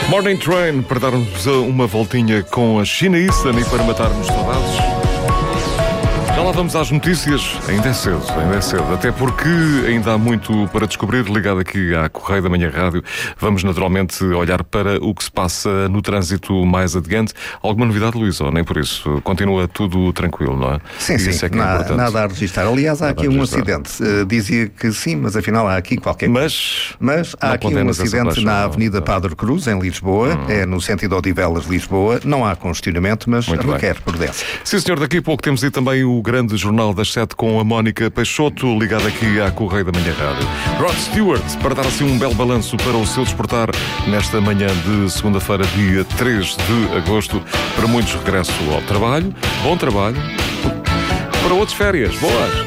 Morning Train, para darmos uma voltinha com a China Eastern e para matarmos saudades. Já lá vamos às notícias. Ainda é cedo. Até porque ainda há muito para descobrir. Ligado aqui à Correio da Manhã Rádio, vamos naturalmente olhar para o que se passa no trânsito mais adiante. Alguma novidade, Luís? Ou nem por isso? Continua tudo tranquilo, não é? Sim, isso é que é importante. Nada a registrar. Aliás, há aqui um acidente. Dizia que sim, mas afinal há aqui qualquer coisa. Mas há aqui um acidente na Avenida Padre Cruz, em Lisboa. É no sentido Odivelas-Lisboa. Não há congestionamento, mas requer prudência. Sim, senhor. Daqui a pouco temos aí também o grande Jornal das 7 com a Mónica Peixoto, ligada aqui à Correio da Manhã Rádio. Rod Stewart, para dar assim um belo balanço para o seu desportar nesta manhã de segunda-feira, dia 3 de agosto. Para muitos, regresso ao trabalho. Bom trabalho. Para outros, férias. Boas!